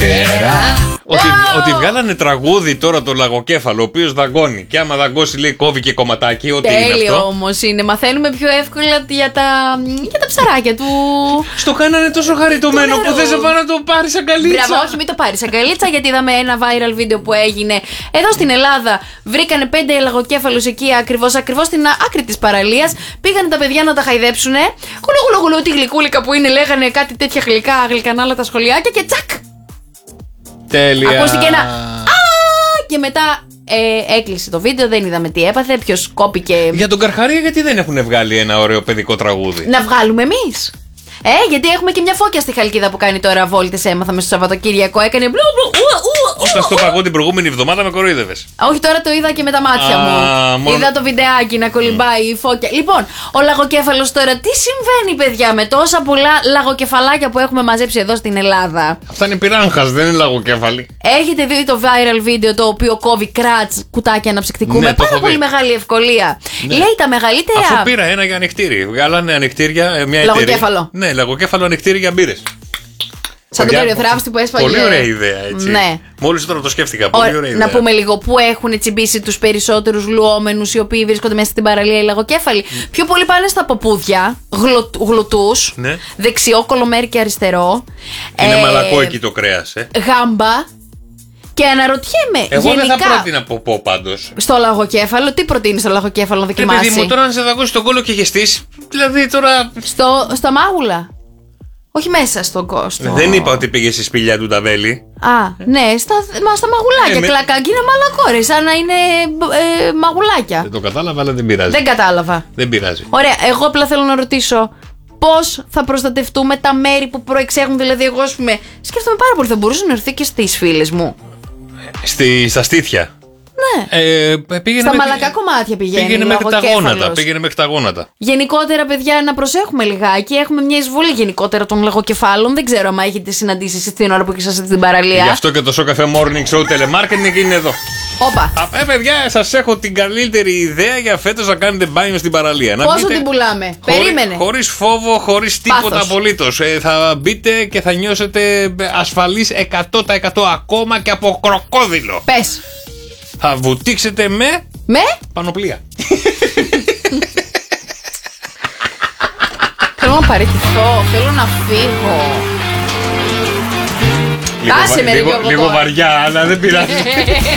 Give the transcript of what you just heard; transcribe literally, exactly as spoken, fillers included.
τέρα. Ότι, wow. ότι βγάλανε τραγούδι τώρα το λαγοκέφαλο, ο οποίος δαγκώνει. Και άμα δαγκώσει, λέει, κόβει και κομματάκι. Ό,τι είναι αυτό. Τέλειο όμως είναι. Μαθαίνουμε πιο εύκολα για τα, για τα ψαράκια του. Στο κάνανε τόσο χαριτωμένο που θες να πάει να το πάρεις αγκαλίτσα. Μπράβο, όχι, μην το πάρεις αγκαλίτσα, γιατί είδαμε ένα viral βίντεο που έγινε εδώ στην Ελλάδα. Βρήκανε πέντε λαγοκέφαλους εκεί ακριβώς, ακριβώς στην άκρη της παραλίας. Πήγανε τα παιδιά να τα χαϊδέψουνε. Γουλου, τη γλυκούλικα που είναι, λέγανε κάτι τέτοια γλυκά, γλυκανάλα τα σχολιάκια και τσακ! Τέλεια. Ακούστηκε ένα α και μετά ε, έκλεισε το βίντεο, δεν είδαμε τι έπαθε, ποιος κόπηκε. Για τον Καρχαρία, γιατί δεν έχουν βγάλει ένα ωραίο παιδικό τραγούδι? Να βγάλουμε εμείς. Ε, γιατί έχουμε και μια Φώκια στη Χαλκίδα που κάνει τώρα βόλτες, έμαθαμε στο Σαββατοκύριακο. Έκανε μπλου μπλου. Όταν στο παγώ την προηγούμενη εβδομάδα με κοροϊδεύες. Όχι, τώρα το είδα και με τα μάτια μου. Μόνο... Είδα το βιντεάκι να κολυμπάει η Φώκια. Λοιπόν, ο λαγοκέφαλος τώρα, τι συμβαίνει, παιδιά, με τόσα πολλά λαγοκεφαλάκια που έχουμε μαζέψει εδώ στην Ελλάδα? Αυτά είναι πυράγχας, δεν είναι λαγοκέφαλοι. Έχετε δει το viral βίντεο το οποίο κόβει κράτς κουτάκια αναψυκτικού, ναι, με πάρα πολύ μεγάλη ευκολία. Ναι. Λέει τα μεγαλύτερα. Αφού πήρα ένα για ανοιχτήρι. Βγάλανε ανοιχτήρια μια λαγοκέφαλο. Ναι, λαγοκέφαλο ανοιχτήρι για μπύρες. Σαν τον Περιοθράφστη που έσπαγε. Πολύ ωραία ιδέα, έτσι. Ναι. Μόλις τώρα το σκέφτηκα. Πολύ ωραία ιδέα. Να πούμε λίγο πού έχουν τσιμπήσει τους περισσότερους λουόμενους οι οποίοι βρίσκονται μέσα στην παραλία οι λαγοκέφαλοι. Mm. Πιο πολύ πάνε στα ποπούδια, γλου, γλουτούς, ναι. Δεξιό κολομέρι και αριστερό. Είναι ε, μαλακό εκεί το κρέας, ε. Γάμπα. Και αναρωτιέμαι. Εγώ γενικά, δεν θα πρότεινα ποπό πάντως. Στο λαγοκέφαλο, τι προτείνεις στο λαγοκέφαλο να δοκιμάσεις? Παιδί μου, τώρα να σε δαγκώσει τον κόλλο και γεστείς. Δηλαδή τώρα. Στο, στα μάγουλα. Όχι μέσα στον κόσμο. Δεν είπα ότι πήγε στη σπηλιά του Νταβέλη. Α, ναι, στα, μα, στα μαγουλάκια. Ε, με... Κλακάκι είναι μαλακόρε, σαν να είναι ε, μαγουλάκια. Δεν το κατάλαβα, αλλά δεν πειράζει. Δεν κατάλαβα. Δεν πειράζει. Ωραία, εγώ απλά θέλω να ρωτήσω πώς θα προστατευτούμε τα μέρη που προεξέχουν. Δηλαδή, εγώ, ας πούμε, σκέφτομαι πάρα πολύ. Θα μπορούσε να έρθει και στις φίλες μου. Στη, στα στήθια. Ναι. Ε, Στα μαλακά κομμάτια πηγαίνει. Πήγαινε μέχρι τα γόνατα. Πήγαινε μέχρι τα γόνατα. Γενικότερα, παιδιά, να προσέχουμε λιγάκι. Έχουμε μια εισβολή γενικότερα των λαγοκεφάλων. Δεν ξέρω αν έχετε συναντήσει εσείς την ώρα που είσαστε στην παραλία. Γι' αυτό και το Σοκαφέ Morning Show Telemarketing είναι εδώ. Όπα. Ε, παιδιά, σας έχω την καλύτερη ιδέα για φέτος να κάνετε μπάνιο στην παραλία. Πόσο μπείτε... την πουλάμε? Χωρί... Περίμενε. Χωρίς φόβο, χωρίς τίποτα απολύτως. Ε, θα μπείτε και θα νιώσετε ασφαλείς εκατό τοις εκατό ακόμα και από κροκόδιλο. Πες. Θα βουτήξετε με... Με? Πανοπλία. Θέλω να παραιτηθώ, θέλω να φύγω. Λίγο, Κάσε με λίγο, λίγο βαριά, αλλά δεν πειράζει.